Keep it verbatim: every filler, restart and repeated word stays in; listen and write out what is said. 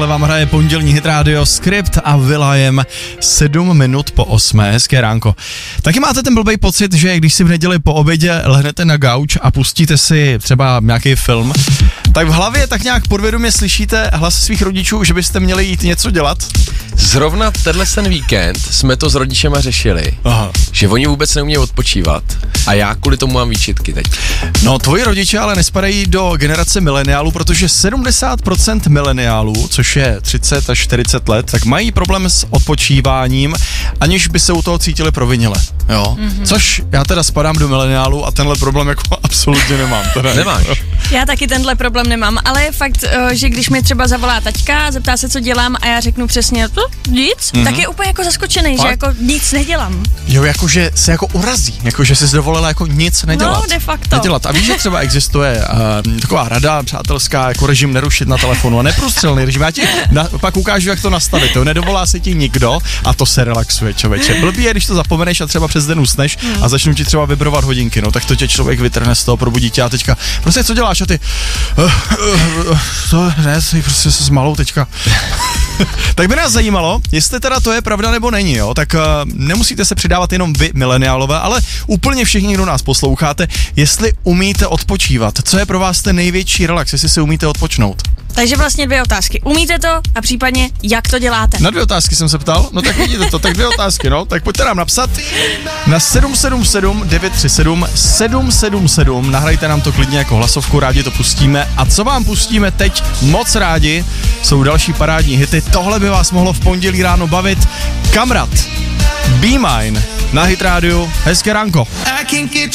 Vám hraje pondělní Hit Radio Script a Will.i.am sedm minut po osmé. Hezké ránko. Taky máte ten blbej pocit, že když si v neděli po obědě lehnete na gauč a pustíte si třeba nějaký film, tak v hlavě tak nějak podvědomě slyšíte hlas svých rodičů, že byste měli jít něco dělat? Zrovna tenhle ten víkend jsme to s rodičema řešili, Aha. že oni vůbec neumějí odpočívat a já kvůli tomu mám výčitky teď. No, tvoji rodiče ale nespadají do generace mileniálů, protože sedmdesát procent mileniálů, což je třicet až čtyřicet let, tak mají problém s odpočíváním, aniž by se u toho cítili provinile. Jo? Mm-hmm. Což já teda spadám do mileniálů a tenhle problém jako absolutně nemám. Teda. Nemáš? Já taky tenhle problém nemám, ale je fakt, že když mi třeba zavolá taťka, zeptá se, co dělám a já řeknu přesně to, nic, mm-hmm. tak je úplně jako zaskočený, fakt? Že jako nic nedělám. Jo, jakože se jako urazí, jakože jsi dovolila jako nic nedělat. No, de facto. Nedělat. A víš, že třeba existuje uh, taková rada přátelská, jako režim nerušit na telefonu a neprůstřelný režim. Já ti na, pak ukážu, jak to nastavit. To nedovolá se ti nikdo a to se relaxuje, člověče. Blbý je, když to zapomeneš a třeba přes den usneš mm. a začnou ti třeba vibrovat hodinky, no tak to tě člověk vytrhne z toho, probudí tě a teďka, prostě co děláš a ty, uh, uh, uh, to ne, jsi prostě se malou teďka. Tak by nás zajímalo, jestli teda to je pravda nebo není, jo, tak uh, nemusíte se přidávat jenom vy, mileniálové, ale úplně všichni, kdo nás posloucháte, jestli umíte odpočívat. Co je pro vás ten největší relax, jestli si umíte odpočnout? Takže vlastně dvě otázky. Umíte to a případně jak to děláte? Na dvě otázky jsem se ptal, no tak vidíte to, tak dvě otázky, no, tak pojďte nám napsat na sedm sedm sedm devět tři sedm sedm sedm sedm, nahrajte nám to klidně jako hlasovku, rádi to pustíme a co vám pustíme teď moc rádi, jsou další parádní hity, tohle by vás mohlo v pondělí ráno bavit. Kamrat, Be Mine na Hit Radio, hezké ránko.